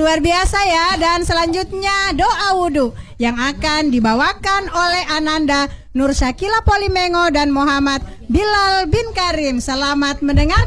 luar biasa ya. Dan selanjutnya doa wudhu yang akan dibawakan oleh Ananda Nur Syakila Polimengo dan Muhammad Bilal bin Karim. Selamat mendengarkan.